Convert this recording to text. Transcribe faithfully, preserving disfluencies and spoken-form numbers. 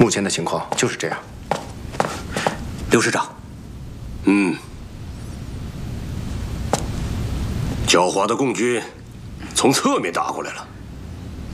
目前的情况就是这样。 刘师长， 嗯，狡猾的共军从侧面打过来了。